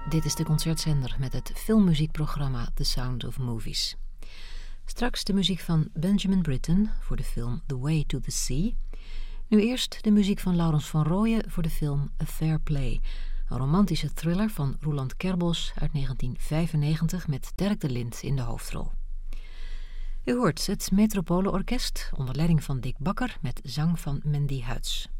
Dit is de Concertzender met het filmmuziekprogramma The Sound of Movies. Straks de muziek van Benjamin Britten voor de film The Way to the Sea. Nu eerst de muziek van Laurens van Rooyen voor de film A Fair Play. Een romantische thriller van Roeland Kerbos uit 1995 met Dirk de Lind in de hoofdrol. U hoort het Metropoleorkest onder leiding van Dick Bakker met zang van Mandy Huids.